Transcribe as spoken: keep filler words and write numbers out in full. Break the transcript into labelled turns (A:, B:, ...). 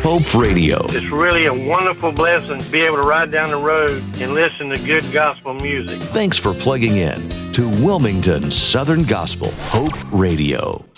A: Hope Radio.
B: It's really a wonderful blessing to be able to ride down the road and listen to good gospel music.
A: Thanks for plugging in to Wilmington Southern Gospel Hope Radio.